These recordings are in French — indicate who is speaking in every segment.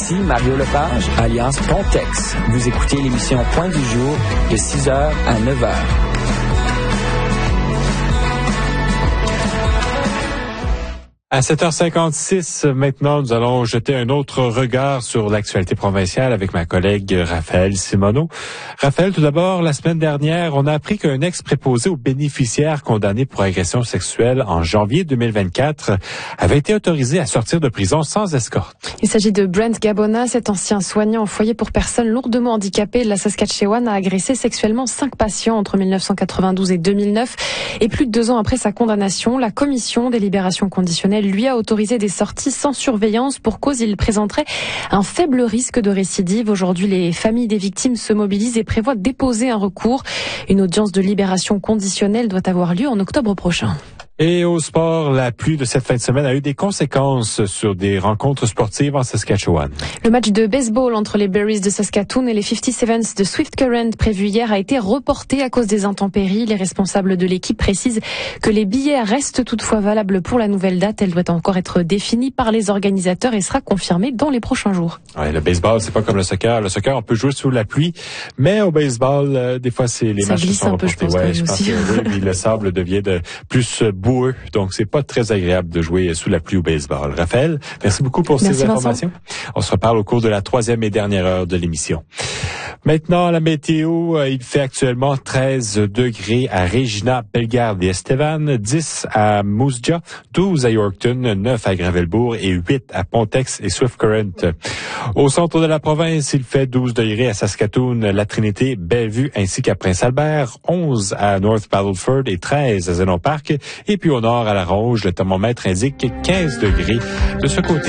Speaker 1: Ici Mario Lepage, Alliance Pontex. Vous écoutez l'émission Point du jour de 6h à 9h.
Speaker 2: À 7h56, maintenant, nous allons jeter un autre regard sur l'actualité provinciale avec ma collègue Raphaël Simoneau. Raphaël, tout d'abord, la semaine dernière, on a appris qu'un ex-préposé aux bénéficiaires condamné pour agression sexuelle en janvier 2024 avait été autorisé à sortir de prison sans escorte.
Speaker 3: Il s'agit de Brent Gabona, cet ancien soignant au foyer pour personnes lourdement handicapées de la Saskatchewan a agressé sexuellement 5 patients entre 1992 et 2009. Et plus de 2 ans après sa condamnation, la commission des libérations conditionnelles lui a autorisé des sorties sans surveillance pour cause il présenterait un faible risque de récidive. Aujourd'hui, les familles des victimes se mobilisent et prévoient déposer un recours. Une audience de libération conditionnelle doit avoir lieu en octobre prochain.
Speaker 2: Et au sport, la pluie de cette fin de semaine a eu des conséquences sur des rencontres sportives en Saskatchewan.
Speaker 3: Le match de baseball entre les Berries de Saskatoon et les 57s de Swift Current prévu hier a été reporté à cause des intempéries. Les responsables de l'équipe précisent que les billets restent toutefois valables pour la nouvelle date. Elle doit encore être définie par les organisateurs et sera confirmée dans les prochains jours.
Speaker 2: Ouais, le baseball, c'est pas comme le soccer. Le soccer, on peut jouer sous la pluie, mais au baseball, des fois, c'est les matchs qui sont reportés.
Speaker 3: Ça glisse un peu, je pense aussi.
Speaker 2: Oui, puis le sable devient de plus boueux, donc c'est pas très agréable de jouer sous la pluie au baseball. Raphaël, merci beaucoup pour ces informations. Vincent. On se reparle au cours de la 3e et dernière heure de l'émission. Maintenant, la météo, il fait actuellement 13 degrés à Regina, Bellegarde et Estevan, 10 à Moose Jaw, 12 à Yorkton, 9 à Gravelbourg et 8 à Pontex et Swift Current. Au centre de la province, il fait 12 degrés à Saskatoon, La Trinité, Bellevue ainsi qu'à Prince-Albert, 11 à North Battleford et 13 à Zenon Park. Et puis au nord, à La Ronge, le thermomètre indique 15 degrés de ce côté.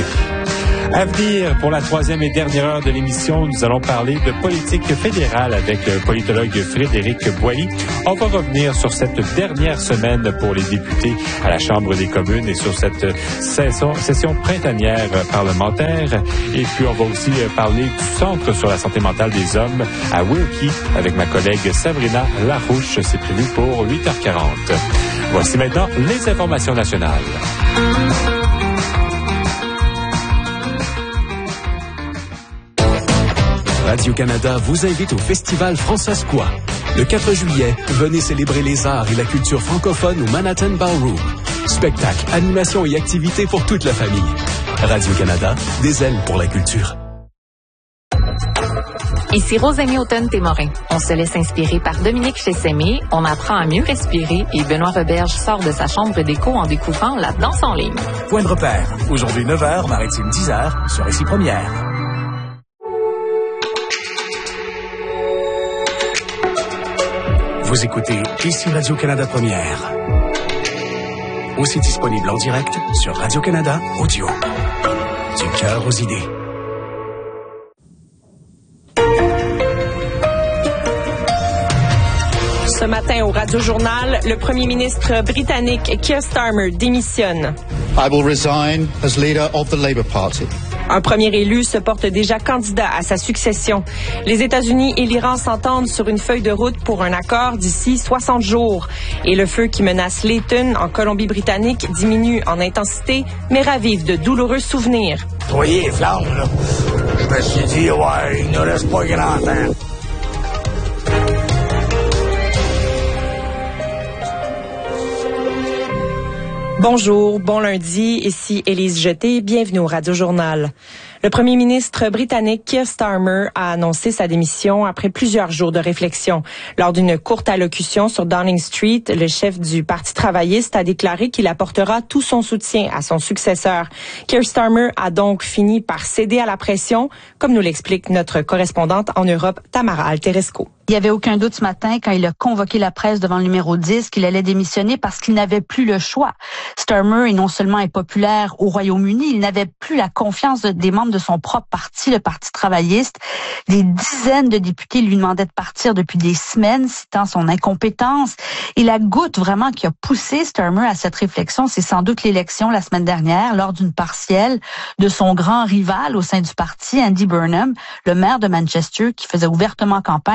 Speaker 2: À venir, pour la 3e et dernière heure de l'émission, nous allons parler de politique fédérale avec le politologue Frédéric Boilly. On va revenir sur cette dernière semaine pour les députés à la Chambre des communes et sur cette session printanière parlementaire. Et puis, on va aussi parler du Centre sur la santé mentale des hommes à Wilkie avec ma collègue Sabrina Larouche. C'est prévu pour 8h40. Voici maintenant les informations nationales.
Speaker 4: Radio-Canada vous invite au Festival François-Squat. Le 4 juillet, venez célébrer les arts et la culture francophone au Manhattan Ballroom. Spectacles, animations et activités pour toute la famille. Radio-Canada, des ailes pour la culture.
Speaker 5: Ici Rosémie Automne-Témorin. On se laisse inspirer par Dominique Chessemé, on apprend à mieux respirer et Benoît Roberge sort de sa chambre d'écho en découvrant la danse en ligne.
Speaker 6: Point de repère. Aujourd'hui 9h, Maritime 10h, sur Ici Première. Vous écoutez Ici Radio-Canada Première. Aussi disponible en direct sur Radio-Canada Audio. Du cœur aux idées.
Speaker 7: Ce matin au Radio-Journal, le premier ministre britannique Keir Starmer démissionne.
Speaker 8: I will resign as leader of the Labour Party.
Speaker 7: Un premier élu se porte déjà candidat à sa succession. Les États-Unis et l'Iran s'entendent sur une feuille de route pour un accord d'ici 60 jours. Et le feu qui menace Layton, en Colombie-Britannique, diminue en intensité, mais ravive de douloureux souvenirs.
Speaker 9: Voyez les flammes, là. Je me suis dit, ouais, il ne reste pas grand temps.
Speaker 7: Bonjour, bon lundi, ici Élise Jeté, bienvenue au Radio-Journal. Le premier ministre britannique Keir Starmer a annoncé sa démission après plusieurs jours de réflexion. Lors d'une courte allocution sur Downing Street, le chef du Parti travailliste a déclaré qu'il apportera tout son soutien à son successeur. Keir Starmer a donc fini par céder à la pression, comme nous l'explique notre correspondante en Europe, Tamara Alteresco.
Speaker 10: Il n'y avait aucun doute ce matin quand il a convoqué la presse devant le numéro 10 qu'il allait démissionner parce qu'il n'avait plus le choix. Starmer est non seulement impopulaire au Royaume-Uni, il n'avait plus la confiance des membres de son propre parti, le Parti travailliste. Des dizaines de députés lui demandaient de partir depuis des semaines, citant son incompétence. Et la goutte vraiment qui a poussé Starmer à cette réflexion, c'est sans doute l'élection la semaine dernière, lors d'une partielle de son grand rival au sein du parti, Andy Burnham, le maire de Manchester, qui faisait ouvertement campagne pour le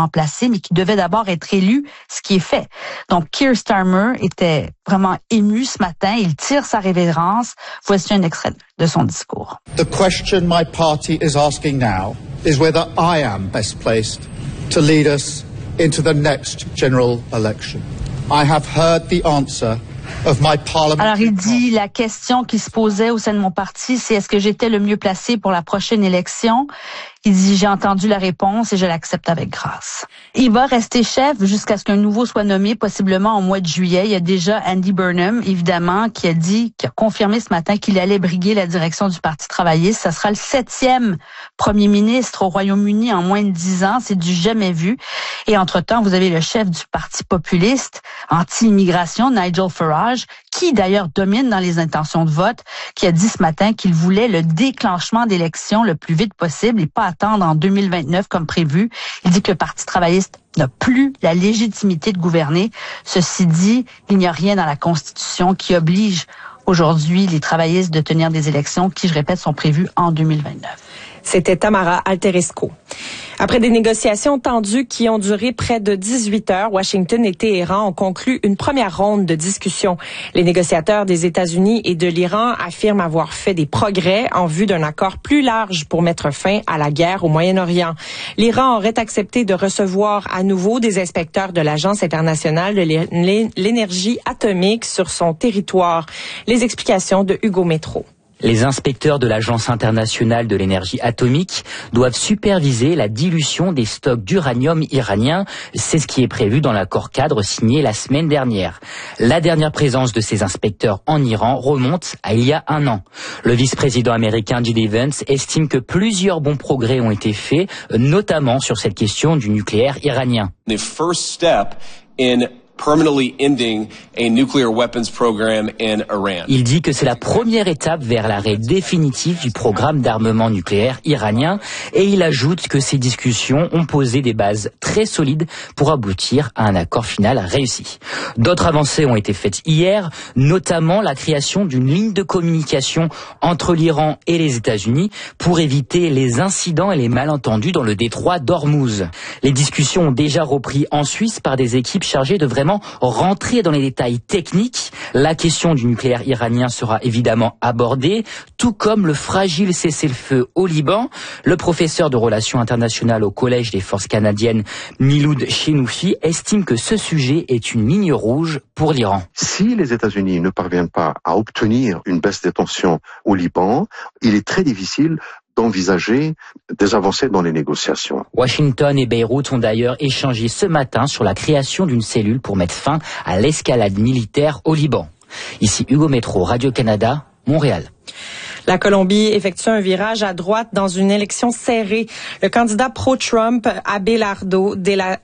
Speaker 10: remplacer, mais qui devait d'abord être élu, ce qui est fait. Donc, Keir Starmer était vraiment ému ce matin. Il tire sa révérence. Voici un extrait de son discours.
Speaker 8: The question my party is asking now is whether I am best placed to lead us into the next general election. I have heard the answer of my parliament.
Speaker 10: Alors, il dit, la question qui se posait au sein de mon parti, c'est est-ce que j'étais le mieux placé pour la prochaine élection? Il dit, j'ai entendu la réponse et je l'accepte avec grâce. Il va rester chef jusqu'à ce qu'un nouveau soit nommé, possiblement au mois de juillet. Il y a déjà Andy Burnham, évidemment, qui a confirmé ce matin qu'il allait briguer la direction du Parti travailliste. Ça sera le 7e premier ministre au Royaume-Uni en moins de 10 ans. C'est du jamais vu. Et entre-temps, vous avez le chef du Parti populiste, anti-immigration, Nigel Farage, qui d'ailleurs domine dans les intentions de vote, qui a dit ce matin qu'il voulait le déclenchement d'élections le plus vite possible et pas attendre en 2029 comme prévu. Il dit que le Parti travailliste n'a plus la légitimité de gouverner. Ceci dit, il n'y a rien dans la Constitution qui oblige aujourd'hui les travaillistes de tenir des élections qui, je répète, sont prévues en 2029.
Speaker 7: C'était Tamara Alteresco. Après des négociations tendues qui ont duré près de 18 heures, Washington et Téhéran ont conclu une première ronde de discussion. Les négociateurs des États-Unis et de l'Iran affirment avoir fait des progrès en vue d'un accord plus large pour mettre fin à la guerre au Moyen-Orient. L'Iran aurait accepté de recevoir à nouveau des inspecteurs de l'Agence internationale de l'énergie atomique sur son territoire. Les explications de Hugo Métro.
Speaker 11: Les inspecteurs de l'Agence internationale de l'énergie atomique doivent superviser la dilution des stocks d'uranium iranien. C'est ce qui est prévu dans l'accord cadre signé la semaine dernière. La dernière présence de ces inspecteurs en Iran remonte à il y a 1 an. Le vice-président américain J.D. Vance estime que plusieurs bons progrès ont été faits, notamment sur cette question du nucléaire iranien.
Speaker 12: The first step in permanently ending a nuclear weapons program in Iran.
Speaker 11: Il dit que c'est la première étape vers l'arrêt définitif du programme d'armement nucléaire iranien et il ajoute que ces discussions ont posé des bases très solides pour aboutir à un accord final réussi. D'autres avancées ont été faites hier, notamment la création d'une ligne de communication entre l'Iran et les États-Unis pour éviter les incidents et les malentendus dans le détroit d'Ormuz. Les discussions ont déjà repris en Suisse par des équipes chargées de vraiment rentrer dans les détails techniques. La question du nucléaire iranien sera évidemment abordée, tout comme le fragile cessez-le-feu au Liban. Le professeur de relations internationales au Collège des forces canadiennes, Miloud Chenouchi, estime que ce sujet est une ligne rouge pour l'Iran.
Speaker 13: Si les États-Unis ne parviennent pas à obtenir une baisse des tensions au Liban, il est très difficile d'envisager des avancées dans les négociations.
Speaker 11: Washington et Beyrouth ont d'ailleurs échangé ce matin sur la création d'une cellule pour mettre fin à l'escalade militaire au Liban. Ici Hugo Métro, Radio-Canada, Montréal.
Speaker 7: La Colombie effectue un virage à droite dans une élection serrée. Le candidat pro-Trump, Abelardo de la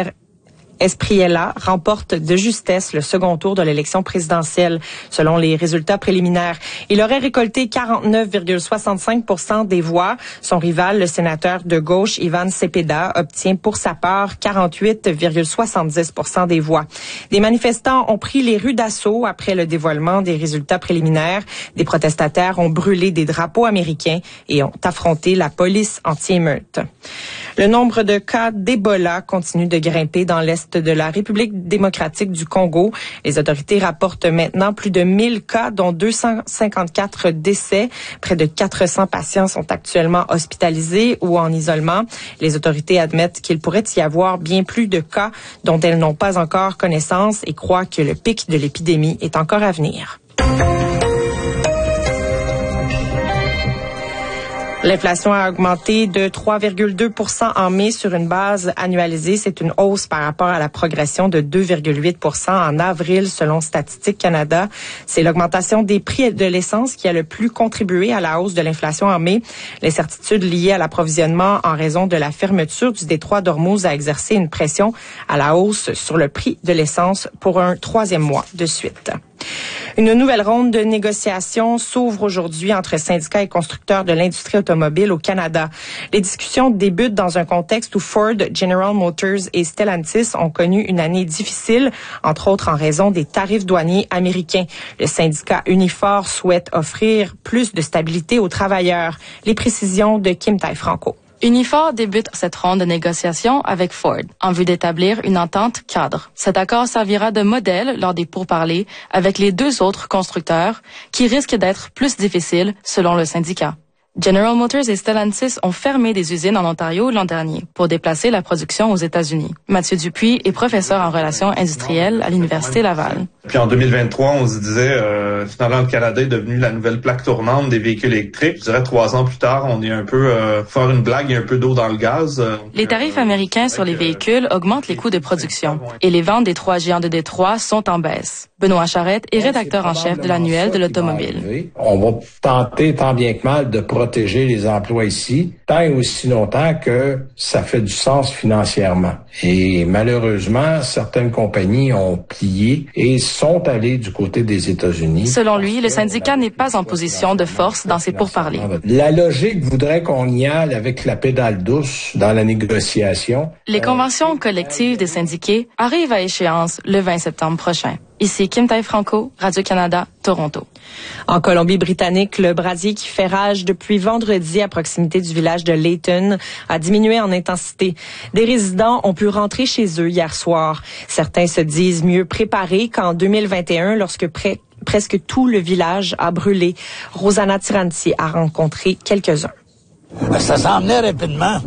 Speaker 7: Espriella remporte de justesse le second tour de l'élection présidentielle, selon les résultats préliminaires. Il aurait récolté 49,65% des voix. Son rival, le sénateur de gauche, Ivan Cepeda, obtient pour sa part 48,70% des voix. Des manifestants ont pris les rues d'assaut après le dévoilement des résultats préliminaires. Des protestataires ont brûlé des drapeaux américains et ont affronté la police anti-émeute. Le nombre de cas d'Ebola continue de grimper dans l'est de la République démocratique du Congo. Les autorités rapportent maintenant plus de 1000 cas, dont 254 décès. Près de 400 patients sont actuellement hospitalisés ou en isolement. Les autorités admettent qu'il pourrait y avoir bien plus de cas dont elles n'ont pas encore connaissance et croient que le pic de l'épidémie est encore à venir. L'inflation a augmenté de 3,2% en mai sur une base annualisée. C'est une hausse par rapport à la progression de 2,8% en avril, selon Statistique Canada. C'est l'augmentation des prix de l'essence qui a le plus contribué à la hausse de l'inflation en mai. L'incertitude liée à l'approvisionnement en raison de la fermeture du détroit d'Ormuz a exercé une pression à la hausse sur le prix de l'essence pour un 3e mois de suite. Une nouvelle ronde de négociations s'ouvre aujourd'hui entre syndicats et constructeurs de l'industrie automobile au Canada. Les discussions débutent dans un contexte où Ford, General Motors et Stellantis ont connu une année difficile, entre autres en raison des tarifs douaniers américains. Le syndicat Unifor souhaite offrir plus de stabilité aux travailleurs. Les précisions de Kim Tai Franco.
Speaker 14: Unifor débute cette ronde de négociations avec Ford en vue d'établir une entente cadre. Cet accord servira de modèle lors des pourparlers avec les 2 autres constructeurs qui risquent d'être plus difficiles selon le syndicat. General Motors et Stellantis ont fermé des usines en Ontario l'an dernier pour déplacer la production aux États-Unis. Mathieu Dupuis est professeur en relations industrielles à l'Université Laval.
Speaker 15: Puis en 2023, on se disait, finalement, le Canada est devenu la nouvelle plaque tournante des véhicules électriques. Je dirais 3 ans plus tard, on est un peu, faire une blague, il y a un peu d'eau dans le gaz.
Speaker 14: Les tarifs américains sur les véhicules augmentent les coûts de production et les ventes des 3 géants de Détroit sont en baisse. Benoît Charette est rédacteur en chef de l'annuel de l'automobile.
Speaker 16: On va tenter tant bien que mal de protéger les emplois ici, tant et aussi longtemps que ça fait du sens financièrement. Et malheureusement, certaines compagnies ont plié et sont allées du côté des États-Unis.
Speaker 14: Selon lui, le syndicat n'est pas en position de force dans ces pourparlers.
Speaker 16: La logique voudrait qu'on y aille avec la pédale douce dans la négociation.
Speaker 14: Les conventions collectives des syndiqués arrivent à échéance le 20 septembre prochain. Ici Kim Taille-Franco, Radio-Canada, Toronto.
Speaker 7: En Colombie-Britannique, le brasier qui fait rage depuis vendredi à proximité du village de Layton a diminué en intensité. Des résidents ont pu rentrer chez eux hier soir. Certains se disent mieux préparés qu'en 2021 lorsque presque tout le village a brûlé. Rosanna Tiranti a rencontré quelques-uns.
Speaker 9: Ça s'en venait rapidement.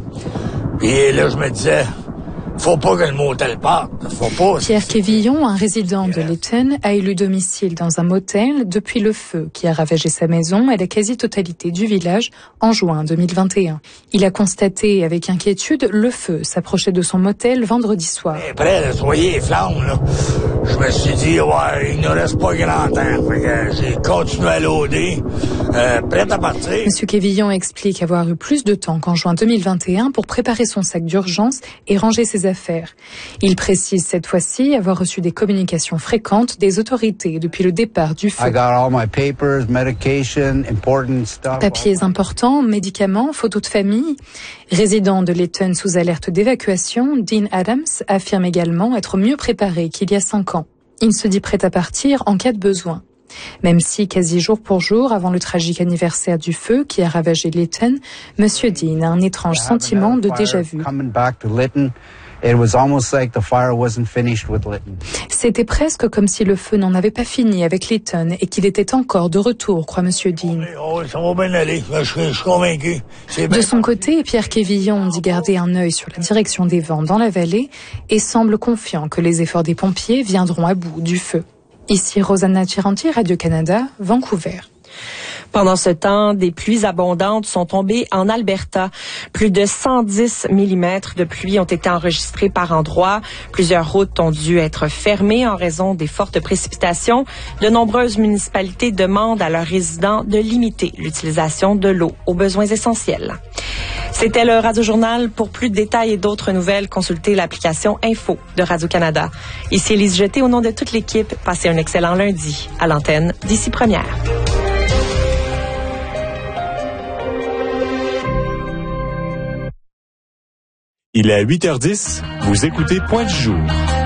Speaker 9: Et là, je me disais... Faut pas que le motel parte. Faut pas.
Speaker 17: Pierre Quévillon, un résident de Layton, a élu domicile dans un motel depuis le feu qui a ravagé sa maison et la quasi-totalité du village en juin 2021. Il a constaté avec inquiétude le feu s'approcher de son motel vendredi soir.
Speaker 9: Près de soyer les flammes, là. Je me suis dit, ouais, il ne reste pas grand temps. Fait que j'ai continué à loader, prêt à partir.
Speaker 17: Monsieur Quévillon explique avoir eu plus de temps qu'en juin 2021 pour préparer son sac d'urgence et ranger ses affaires. Il précise cette fois-ci avoir reçu des communications fréquentes des autorités depuis le départ du feu. Papiers importants, médicaments, photos de famille. Résident de Layton sous alerte d'évacuation, Dean Adams affirme également être mieux préparé qu'il y a 5 ans. Il se dit prêt à partir en cas de besoin. Même si quasi jour pour jour, avant le tragique anniversaire du feu qui a ravagé Layton, Monsieur Dean a un étrange sentiment de déjà-vu. C'était presque comme si le feu n'en avait pas fini avec Layton et qu'il était encore de retour, croit Monsieur Dean.
Speaker 9: Ça va bien aller, je suis convaincu.
Speaker 17: De son côté, Pierre Quévillon dit garder un œil sur la direction des vents dans la vallée et semble confiant que les efforts des pompiers viendront à bout du feu. Ici Rosanna Tiranti, Radio-Canada, Vancouver.
Speaker 7: Pendant ce temps, des pluies abondantes sont tombées en Alberta. Plus de 110 mm de pluie ont été enregistrés par endroits. Plusieurs routes ont dû être fermées en raison des fortes précipitations. De nombreuses municipalités demandent à leurs résidents de limiter l'utilisation de l'eau aux besoins essentiels. C'était le Radio-Journal. Pour plus de détails et d'autres nouvelles, consultez l'application Info de Radio-Canada. Ici Élise Jeté, au nom de toute l'équipe, passez un excellent lundi à l'antenne d'ici Première.
Speaker 2: Il est 8h10, vous écoutez Point du jour.